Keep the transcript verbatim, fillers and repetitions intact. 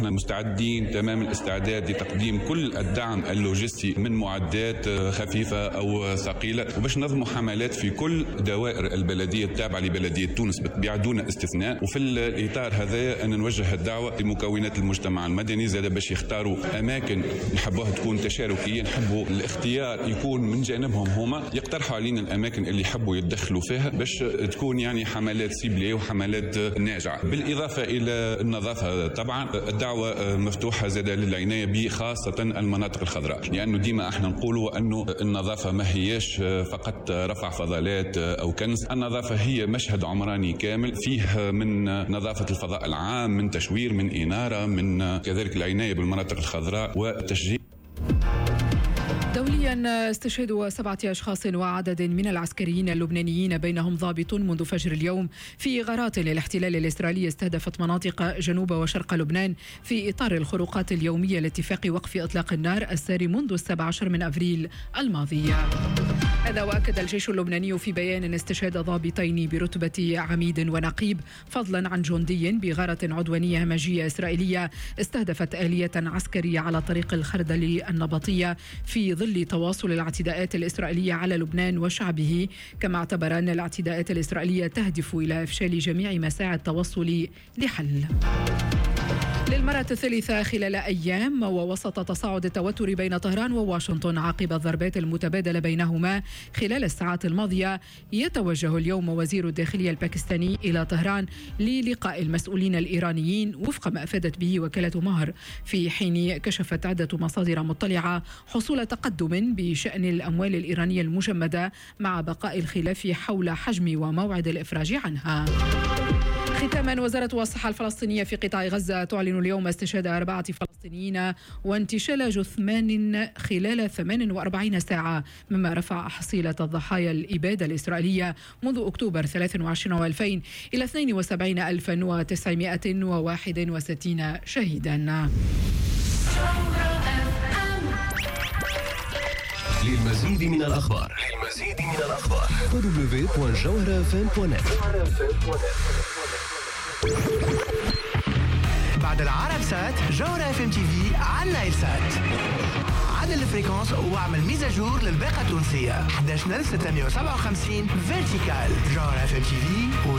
نحن مستعدين تمام الاستعداد لتقديم كل الدعم اللوجستي من معدات خفيفة أو ثقيلة، وباش نظموا حملات في كل دوائر البلدية التابعة لبلدية تونس بالطبيعة دون استثناء. وفي الإطار هذا أن نوجه الدعوة لمكونات المجتمع المدني زاد باش يختاروا أماكن نحبوها تكون تشاركية، نحبوا الاختيار يكون من جانبهم هما، يقترحوا علينا الأماكن اللي يحبوا يتدخلوا فيها باش تكون يعني حملات سيبلي وحملات ناجعة. بالإضافة إلى النظافة طبعا الدعوة مفتوحة زاد للعناية بخاصة المناطق الخضراء، لأنه ديما احنا نقولوا أنه النظافة ما هيش فقط رفع فضلات أو كنس، النظافة هي مشهد عمراني كامل فيه من نظافة الفضاء العام، من تشوير، من إنارة، من كذلك العناية بالمناطق الخضراء وتشجيع. دوليا استشهاد سبعة أشخاص وعدد من العسكريين اللبنانيين بينهم ضابط منذ فجر اليوم في غارات للاحتلال الإسرائيلي استهدفت مناطق جنوب وشرق لبنان في إطار الخروقات اليومية لاتفاق وقف إطلاق النار الساري منذ السابع عشر من أبريل الماضي. هذا وأكد الجيش اللبناني في بيان استشهاد ضابطين برتبة عميد ونقيب فضلا عن جندي بغارة عدوانية همجية إسرائيلية استهدفت آلية عسكرية على طريق الخردل النبطية في ظل تواصل الاعتداءات الإسرائيلية على لبنان وشعبه، كما اعتبر أن الاعتداءات الإسرائيلية تهدف إلى إفشال جميع مساعي التوصل لحل. للمرة الثالثة خلال أيام ووسط تصاعد التوتر بين طهران وواشنطن عقب الضربات المتبادلة بينهما خلال الساعات الماضية، يتوجه اليوم وزير الداخلية الباكستاني إلى طهران للقاء المسؤولين الإيرانيين وفق ما أفادت به وكالة مهر، في حين كشفت عدة مصادر مطلعة حصول تقدم بشأن الأموال الإيرانية المجمدة مع بقاء الخلاف حول حجم وموعد الإفراج عنها. ختاما، وزارة الصحة الفلسطينية في قطاع غزة تعلن اليوم استشهاد أربعة فلسطينيين وانتشال جثمان خلال ثمان وأربعين ساعة، مما رفع حصيلة الضحايا الإبادة الإسرائيلية منذ أكتوبر ثلاثة وعشرين وألفين إلى اثنين وسبعين ألفا وتسعمائة وواحد وستين شهيدا. للمزيد من الأخبار للمزيد من الأخبار دبليو دبليو دبليو دوت جوهرة اف ام دوت نت. بعد العرب سات جوهرة اف ام تي في على نايل سات. عدل الفريكونس واعمل ميزاجور للباقة التونسية. أحد عشر ستمائة وسبعة وخمسين فيرتيكال. جوهرة اف ام تي في